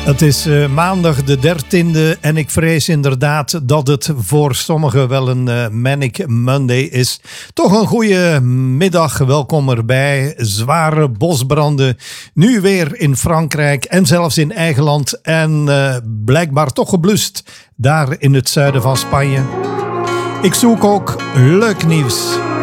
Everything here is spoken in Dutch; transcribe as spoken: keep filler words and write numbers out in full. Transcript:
Het is uh, maandag de dertiende en ik vrees inderdaad dat het voor sommigen wel een uh, Manic Monday is. Toch een goede middag, welkom erbij. Zware bosbranden, nu weer in Frankrijk en zelfs in eigen land. En uh, blijkbaar toch geblust daar in het zuiden van Spanje. Ik zoek ook leuk nieuws.